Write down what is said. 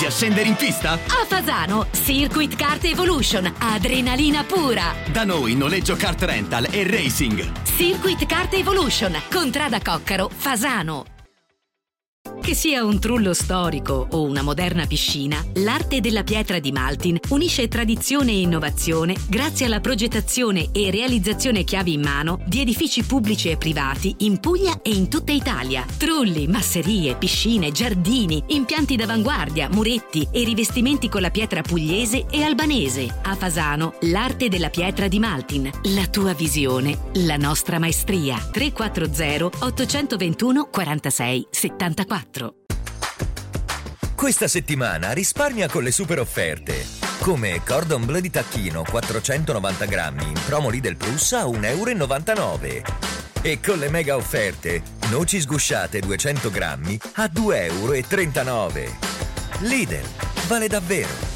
pronti a scendere in pista? A Fasano, Circuit Kart Evolution, adrenalina pura. Da noi noleggio kart rental e racing. Circuit Kart Evolution, Contrada Coccaro, Fasano. Che sia un trullo storico o una moderna piscina, l'arte della pietra di Maltin unisce tradizione e innovazione grazie alla progettazione e realizzazione chiavi in mano di edifici pubblici e privati in Puglia e in tutta Italia. Trulli, masserie, piscine, giardini, impianti d'avanguardia, muretti e rivestimenti con la pietra pugliese e albanese. A Fasano, l'arte della pietra di Maltin. La tua visione, la nostra maestria. 340 821 46 74. Questa settimana risparmia con le super offerte. Come Cordon Bleu di tacchino 490 grammi in promo Lidl Plus a 1,99 €. E con le mega offerte, noci sgusciate 200 grammi a 2,39 €. Lidl, vale davvero.